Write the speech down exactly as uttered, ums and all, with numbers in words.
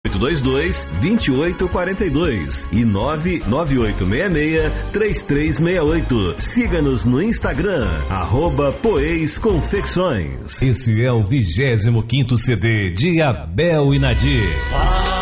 oito dois dois, dois oito quatro dois e nove nove oito seis seis, três três seis oito. Siga-nos no Instagram, arroba Poeis Confecções. Esse é o vigésimo quinto C D de Abel e Nadir.